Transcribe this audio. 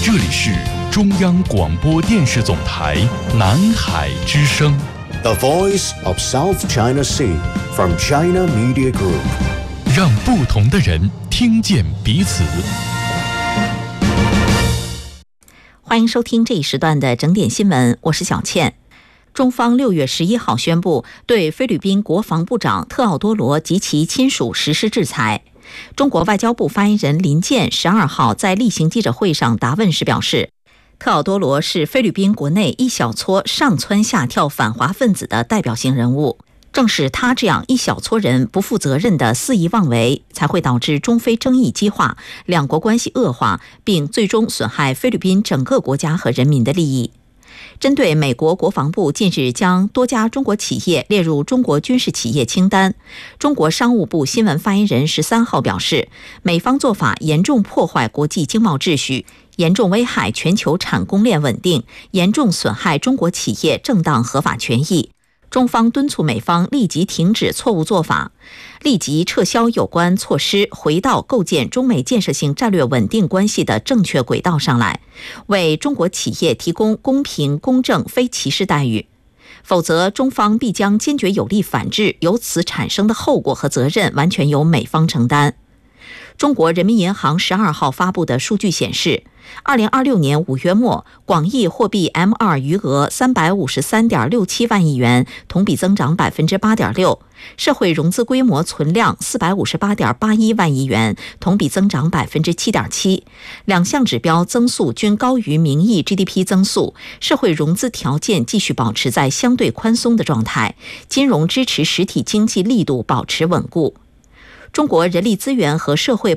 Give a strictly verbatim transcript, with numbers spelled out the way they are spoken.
这里是中央广播电视总台南海之声 The Voice of South China Sea from China Media Group， 让不同的人听见彼此。 欢迎收听这一时段的整点新闻，我是小倩。中方六月十一号宣布对菲律宾国防部长特奥多罗及其亲属实施制裁。中国外交部发言人林健十二号在例行记者会上答问时表示，特奥多罗是菲律宾国内一小撮上蹿下跳反华分子的代表性人物，正是他这样一小撮人不负责任的肆意妄为，才会导致中非争议激化，两国关系恶化，并最终损害菲律宾整个国家和人民的利益。针对美国国防部近日将多家中国企业列入中国军事企业清单，中国商务部新闻发言人十三号表示，美方做法严重破坏国际经贸秩序，严重危害全球产供链稳定，严重损害中国企业正当合法权益。中方敦促美方立即停止错误做法，立即撤销有关措施，回到构建中美建设性战略稳定关系的正确轨道上来，为中国企业提供公平、公正、非歧视待遇。否则，中方必将坚决有力反制，由此产生的后果和责任完全由美方承担。中国人民银行十二号发布的数据显示，二零二六年五月末，广义货币 M 二 余额三百五十三点六七万亿元，同比增长百分之八点六；社会融资规模存量四百五十八点八一万亿元，同比增长百分之七点七。两项指标增速均高于名义 G D P 增速，社会融资条件继续保持在相对宽松的状态，金融支持实体经济力度保持稳固。中国人力资源和社会